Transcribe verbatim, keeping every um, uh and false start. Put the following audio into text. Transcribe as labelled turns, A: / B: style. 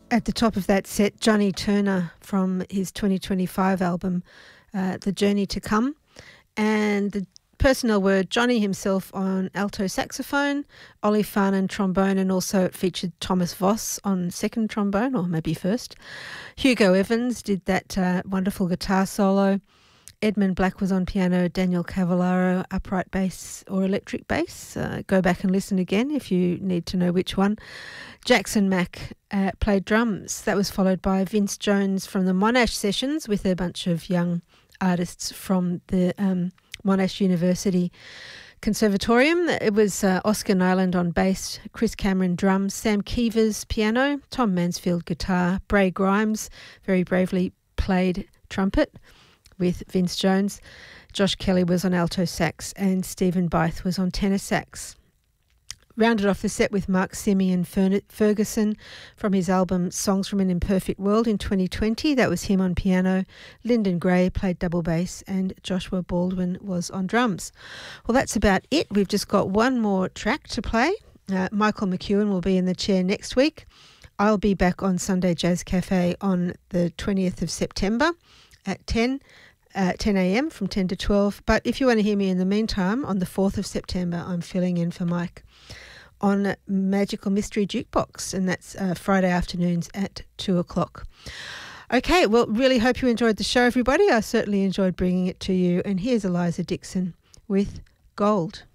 A: At the top of that set, Johnny Turner from his twenty twenty-five album, uh, The Journey to Come. And the personnel were Johnny himself on alto saxophone, Ollie Farnan trombone, and also it featured Thomas Voss on second trombone, or maybe first. Hugo Evans did that uh, wonderful guitar solo. Edmund Black was on piano, Daniel Cavallaro, upright bass or electric bass. Uh, go back and listen again if you need to know which one. Jackson Mack uh, played drums. That was followed by Vince Jones from the Monash Sessions with a bunch of young artists from the um, Monash University Conservatorium. It was uh, Oscar Nyland on bass, Chris Cameron drums, Sam Keevers piano, Tom Mansfield guitar, Bray Grimes very bravely played trumpet with Vince Jones. Josh Kelly was on alto sax and Stephen Byth was on tenor sax. Rounded off the set with Mark Simeon Ferguson from his album Songs from an Imperfect World in twenty twenty. That was him on piano. Lyndon Gray played double bass and Joshua Baldwin was on drums. Well, that's about it. We've just got one more track to play. Uh, Michael McEwen will be in the chair next week. I'll be back on Sunday Jazz Cafe on the twentieth of September at ten Uh, ten a.m. from ten to twelve. But if you want to hear me in the meantime, on the fourth of September, I'm filling in for Mike on Magical Mystery Jukebox, and that's uh, Friday afternoons at two o'clock. Okay, well, really hope you enjoyed the show, everybody. I certainly enjoyed bringing it to you. And here's Eliza Dixon with Gold.